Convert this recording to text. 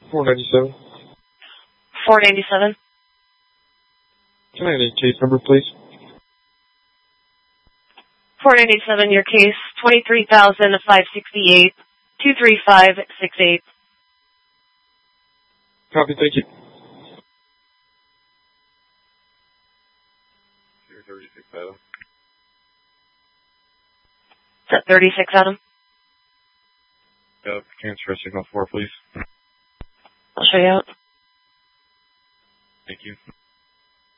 497. 497. Can I have a case number, please? 497, your case, 23,568, 23568. Copy, thank you. 36, Adam. Is that 36, Adam? Transfer signal 4, please. I'll show you out. Thank you.